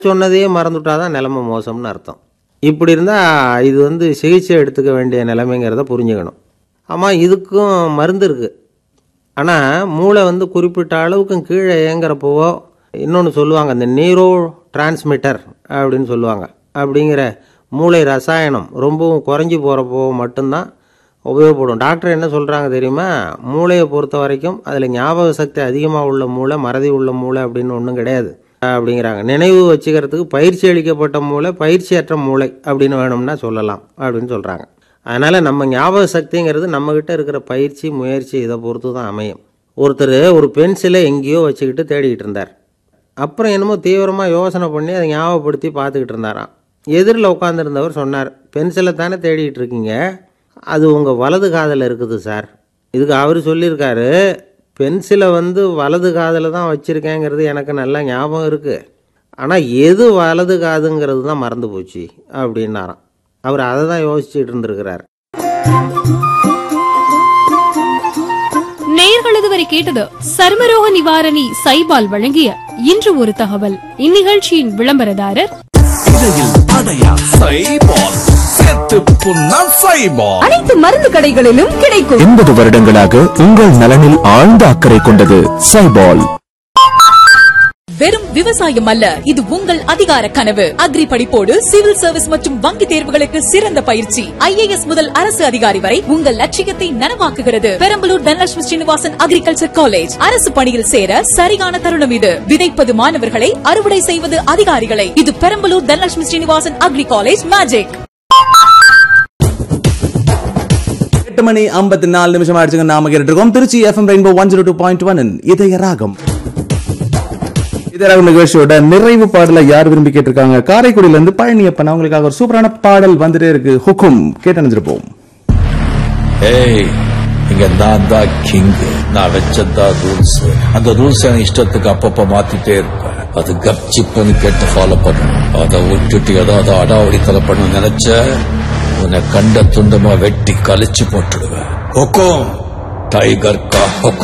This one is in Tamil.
சொன்னதையே மறந்துவிட்டாதான் நிலைமை மோசம்னு அர்த்தம். இப்படி இருந்தால் இது சிகிச்சை எடுத்துக்க வேண்டிய நிலைமைங்கிறத புரிஞ்சுக்கணும். ஆமாம், இதுக்கும் மருந்து இருக்குது. ஆனால் மூளை குறிப்பிட்ட அளவுக்கும் கீழே இயங்குறப்போவோ இன்னொன்று சொல்லுவாங்க, இந்த நியூரோ டிரான்ஸ்மிட்டர் அப்படின்னு சொல்லுவாங்க. அப்படிங்கிற மூளை ரசாயனம் ரொம்பவும் குறைஞ்சி போகிறப்போ மட்டும்தான் உபயோகப்படும். டாக்டர் என்ன சொல்கிறாங்க தெரியுமா? மூளையை பொறுத்த வரைக்கும் அதில் ஞாபக சக்தி அதிகமாக உள்ள மூளை, மறதி உள்ள மூளை அப்படின்னு ஒன்றும் கிடையாது அப்படிங்கிறாங்க. நினைவு வச்சுக்கிறதுக்கு பயிற்சி அளிக்கப்பட்ட மூளை, பயிற்சியற்ற மூளை அப்படின்னு வேணும்னா சொல்லலாம் அப்படின்னு சொல்கிறாங்க. அதனால் நம்ம ஞாபக சக்திங்கிறது நம்மக்கிட்ட இருக்கிற பயிற்சி, முயற்சி இதை பொறுத்து தான் அமையும். ஒருத்தர் ஒரு பென்சிலை எங்கேயோ வச்சுக்கிட்டு தேடிக்கிட்டு இருந்தார். அப்புறம் என்னமோ தீவிரமாக யோசனை பண்ணி அதை ஞாபகப்படுத்தி பார்த்துக்கிட்டு இருந்தாராம். எதிரில் உட்காந்துருந்தவர் சொன்னார், பென்சிலை தானே தேடிக்கிட்டு இருக்கீங்க, அது உங்கள் வலது காதில் இருக்குது சார். இதுக்கு அவர் சொல்லியிருக்காரு, பென்சிலை வலது காதில் தான் வச்சுருக்கேங்கிறது எனக்கு நல்லா ஞாபகம் இருக்குது, ஆனால் எது வலது காதுங்கிறது தான் மறந்து போச்சு அப்படின்னாராம். அவர் அதை தான் யோசிச்சுட்டு இருந்திருக்கிறார். நேயர்கள் இதுவரை கேட்டது சர்மரோக நிவாரணி சைபால் வழங்கிய இன்று ஒரு தகவல். இந்நிகழ்ச்சியின் விளம்பரதாரர் அனைத்து மருந்து கடைகளிலும் கிடைக்கும். 80 வருடங்களாக உங்கள் நலனில் ஆழ்ந்த அக்கறை கொண்டது சைபால். வெறும் விவசாயம் அல்ல, இது உங்கள் அதிகார கனவு. அக்ரி படிப்போடு சிவில் சர்வீஸ் மற்றும் வங்கி தேர்வுகளுக்கு சிறந்த பயிற்சி. IAS முதல் அரசு அதிகாரி வரை உங்கள் லட்சியத்தை நனவாக்குகிறது. Perambalur Dhanalakshmi Srinivasan agriculture college. அரசு பணியில் சேர சரியான தருணம் இது. விதைப்பது மாணவர்களை, அறுவடை செய்வது அதிகாரிகளை. இது Perambalur Dhanalakshmi Srinivasan agri college magic. 8 மணி 54 நிமிஷம் ஆயிடுச்சுங்க. நாம கேட்டு இருக்கோம் திருச்சி FM ரெயின்போ 102.1 இதய ராகம். இதராக நிகழ்ச்சியோட நிறைவு பாடலை யார் விரும்பி கேட்டிருக்காங்க? காரைக்குடியில இருந்து பழனியப்பன். அவங்களுக்காக ஒரு சூப்பரான பாடல் வந்துட்டே இருக்கு. ஹுக்கும் கேட்டு அணிஞ்சிருப்போம். இங்க நான் தான் கிங், நான் வச்சதா ரூல்ஸ். அந்த ரூல்ஸ் என் இஷ்டத்துக்கு அப்பப்ப மாத்திட்டே இருப்பேன். அது கப்சிப்புன்னு கேட்டு ஃபாலோ பண்ணணும். அதை விட்டுட்டு ஏதாவது அடாவடித்தலை பண்ண நினைச்ச உன்னை கண்ட துண்டமா வெட்டி கழிச்சு போட்டுடுவேன். ஹுக்கும் டைகர் கா ஹுக்கும்.